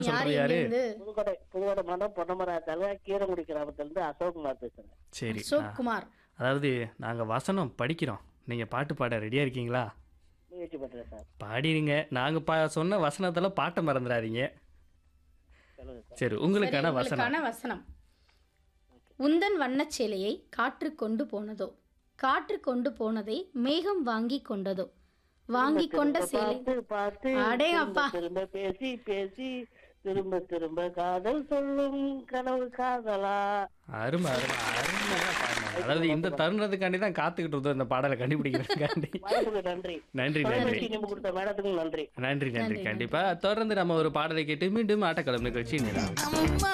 யாரு சொல்றது யாரு? எங்கிருந்து? புதுக்கோட்டை மாவட்டம் பொன்னமராத்தால கீரங்குடி கிராமத்திலிருந்து அசோக்குமார் பேசுறேன். சரி. அசோக் குமார். அதாவது நாங்க வசனம் படிக்கிறோம். நீங்க பாட்டு பாட ரெடியா இருக்கீங்களா? முயற்சி பண்றேன் சார். பாடிடுங்க. நாங்க சொன்ன வசனத்துல பாட்டை மறந்துடாதீங்க. சொல்லுங்க சார். சரி, சரி, உங்களுக்கான வசனம். உங்களுக்கான வசனம். உந்தன் வண்ணச் சேலையை காற்று கொண்டு போனதோ, காற்று கொண்டு போனதை மேகம் வாங்கி கொண்டதோ, வாங்கி கொண்ட சேலை. பார்த்து பார்த்து அடேங்கப்பா. திரும்ப பேசி பேசி திரும்ப திரும்ப காதல் சொல்லும் கனவு காதலா. அருமை அருமை அருமையா பாடினாங்க. அதாவது இந்த தருணத்துக்காண்டி தான் காத்துக்கிட்டு இருந்தோம் இந்த பாடலை கண்டுபிடிக்கிறதுக்காண்டி. வாய்ப்புக்கு நன்றி. நன்றி நன்றி தொலைபேசி நிமிடம் கொடுத்த மேடத்துக்கும் நன்றி. நன்றி நன்றி. கண்டிப்பா தொடர்ந்து நம்ம ஒரு பாடலை கேட்டு மீண்டும் ஆட்டக்களம் நிகழ்ச்சி நிறம்.